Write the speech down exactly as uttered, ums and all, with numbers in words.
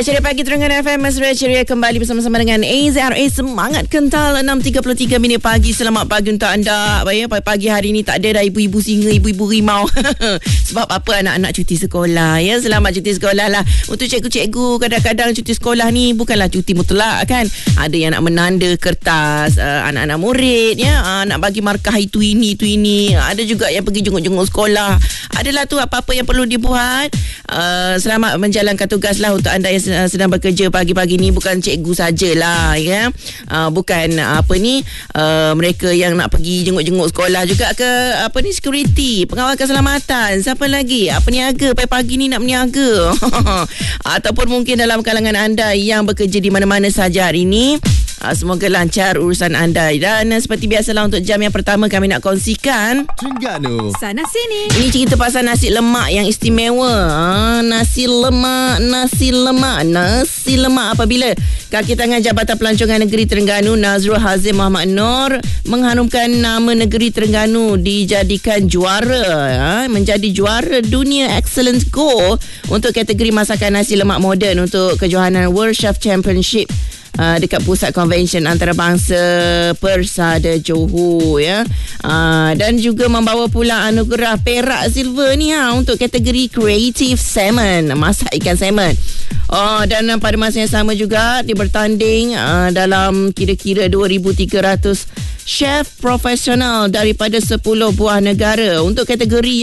Suria Ceria Pagi Terengganu F M. Suria Ceria kembali bersama-sama dengan A Z R A. Semangat kental enam tiga puluh tiga minit pagi. Selamat pagi untuk anda. Baik, pagi hari ni tak ada dah ibu-ibu singa, ibu-ibu rimau. Sebab apa, anak-anak cuti sekolah ya. Selamat cuti sekolah lah. Untuk cikgu-cikgu, kadang-kadang cuti sekolah ni bukanlah cuti mutlak kan. Ada yang nak menanda kertas uh, anak-anak murid ya, uh, nak bagi markah itu ini itu ini. Ada juga yang pergi jenguk-jenguk sekolah. Adalah tu apa-apa yang perlu dibuat. Uh, selamat menjalankan tugas lah untuk anda yang sedang bekerja pagi-pagi ni. Bukan cikgu sajalah ya, uh, bukan uh, apa ni uh, mereka yang nak pergi jenguk-jenguk sekolah juga ke, apa ni, security, pengawal keselamatan, siapa lagi, apa niaga pagi-pagi ni nak berniaga. Ataupun mungkin dalam kalangan anda yang bekerja di mana-mana saja hari ini. Uh, semoga lancar urusan anda. Dan uh, seperti biasalah untuk jam yang pertama kami nak kongsikan Terengganu sana sini. ini cerita pasal nasi lemak yang istimewa. Ha, nasi lemak, nasi lemak, nasi lemak apabila kaki tangan Jabatan Pelancongan Negeri Terengganu Nazrul Hazim Muhammad Noor mengharumkan nama negeri Terengganu dijadikan juara, ha, menjadi juara dunia Excellence Gold untuk kategori masakan nasi lemak moden untuk kejohanan World Chef Championship Uh, dekat pusat convention antarabangsa Persada Johor ya. Uh, dan juga membawa pula anugerah perak silver ni ha, untuk kategori Creative Salmon, masak ikan salmon. Oh, dan uh, pada masa yang sama juga dia bertanding uh, dalam kira-kira dua ribu tiga ratus chef profesional daripada sepuluh buah negara untuk kategori